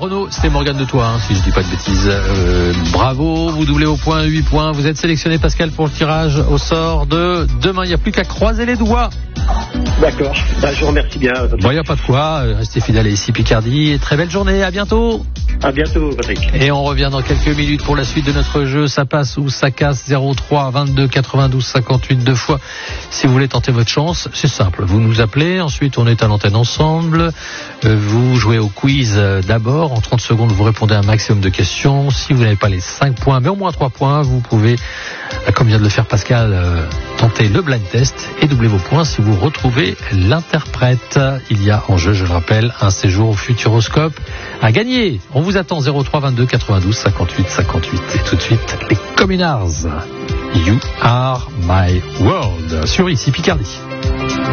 Renaud, c'était Morgane de Toit, si je dis pas de bêtises. Bravo, vous doublez au point, 8 points. Vous êtes sélectionné, Pascal, pour le tirage au sort de demain. Il n'y a plus qu'à croiser les doigts. D'accord, je vous remercie bien. Bon, il n'y a pas de quoi, restez fidèles à ici Picardie. Très belle journée, à bientôt. À bientôt, Patrick. Et on revient dans quelques minutes pour la suite de notre jeu. Ça passe ou ça casse, 03 22 92 58 deux fois. Si vous voulez tenter votre chance, c'est simple. Vous nous appelez, ensuite on est à l'antenne ensemble. Vous jouez au quiz d'abord. En 30 secondes, vous répondez à un maximum de questions. Si vous n'avez pas les 5 points, mais au moins 3 points, vous pouvez, comme vient de le faire Pascal, tenter le blind test et doubler vos points si vous retrouvez l'interprète. Il y a en jeu, je le rappelle, un séjour au Futuroscope à gagner. On vous attend 03 22 92 58 58. Et tout de suite, les Communards. You are my world. Sur ici Picardie.